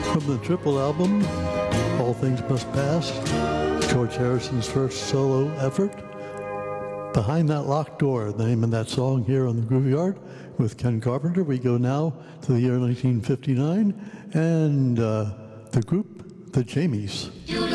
From the triple album, All Things Must Pass, George Harrison's first solo effort. Behind That Locked Door, the name of that song here on the Groove Yard with Ken Carpenter. We go now to the year 1959 and the group, the Jamies.